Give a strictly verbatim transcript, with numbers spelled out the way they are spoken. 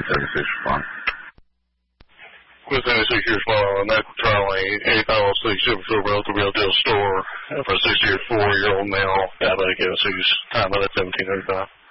seventy-six respond. Quit seventy-six respond, medical trial, eight thousand six seventy-four Delta Delta store for a sixty-four-year-old male, diabetic, who's time out at seventeen thirty-five.